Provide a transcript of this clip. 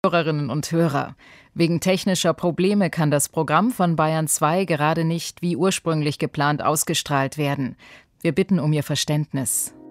Hörerinnen und Hörer. Wegen technischer Probleme kann das Programm von Bayern 2 gerade nicht wie ursprünglich geplant ausgestrahlt werden. Wir bitten um Ihr Verständnis.